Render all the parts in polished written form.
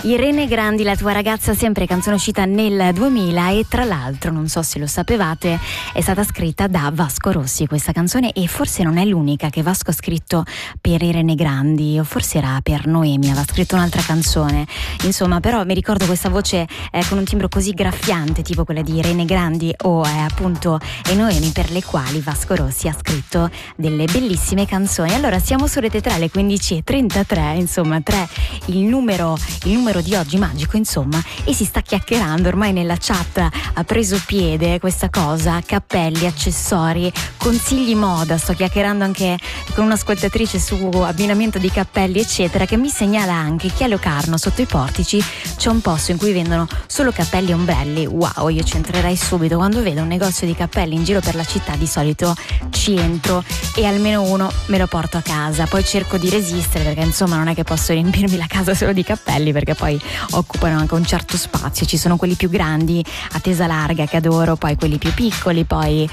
Irene Grandi, La tua ragazza sempre, canzone uscita nel 2000 e tra l'altro, non so se lo sapevate, è stata scritta da Vasco Rossi questa canzone, e forse non è l'unica che Vasco ha scritto per Irene Grandi, o forse era per Noemi, aveva scritto un'altra canzone, insomma, però mi ricordo questa voce con un timbro così graffiante, tipo quella di Irene Grandi o appunto Noemi, per le quali Vasco Rossi ha scritto delle bellissime canzoni. Allora siamo su Rete 3 alle 15:33, insomma 3 il numero di oggi magico, insomma, e si sta chiacchierando ormai nella chat, ha preso piede questa cosa, cappelli, accessori, consigli moda. Sto chiacchierando anche con un'ascoltatrice su abbinamento di cappelli eccetera, che mi segnala anche che a Locarno sotto i portici c'è un posto in cui vendono solo cappelli e ombrelli. Wow, io ci entrerei subito. Quando vedo un negozio di cappelli in giro per la città di solito ci entro e almeno uno me lo porto a casa, poi cerco di resistere perché insomma non è che posso riempirmi la casa solo di cappelli, perché poi occupano anche un certo spazio. Ci sono quelli più grandi a tesa larga che adoro, poi quelli più piccoli, poi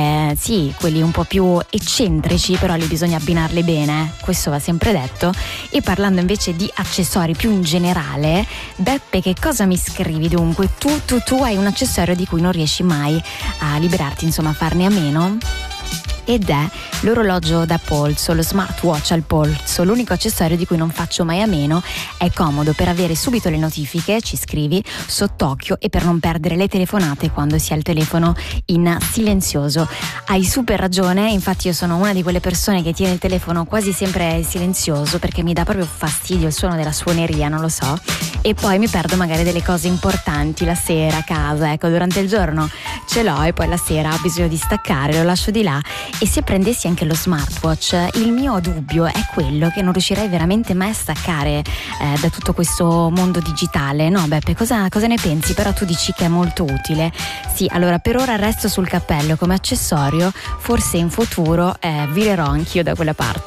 sì, quelli un po' più eccentrici, però li bisogna abbinarli bene, questo va sempre detto. E parlando invece di accessori più in generale, Beppe, che cosa mi scrivi dunque? Tu hai un accessorio di cui non riesci mai a liberarti, insomma a farne a meno? Ed è l'orologio da polso, lo smartwatch al polso. L'unico accessorio di cui non faccio mai a meno. È comodo per avere subito le notifiche, ci scrivi, sott'occhio, e per non perdere le telefonate quando si ha il telefono in silenzioso. Hai super ragione, infatti io sono una di quelle persone che tiene il telefono quasi sempre in silenzioso perché mi dà proprio fastidio il suono della suoneria, non lo so, e poi mi perdo magari delle cose importanti la sera a casa. Ecco, durante il giorno ce l'ho e poi la sera ho bisogno di staccare, lo lascio di là. E se prendessi anche lo smartwatch, il mio dubbio è quello che non riuscirei veramente mai a staccare da tutto questo mondo digitale. No, Beppe, cosa ne pensi? Però tu dici che è molto utile. Sì, allora per ora resto sul cappello come accessorio, forse in futuro virerò anch'io da quella parte.